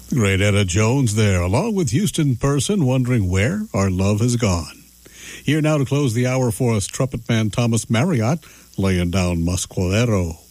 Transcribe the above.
Great Etta Jones there, along with Houston Person, wondering where our love has gone. Here now to close the hour for us, trumpet man Thomas Marriott, laying down Masqualero.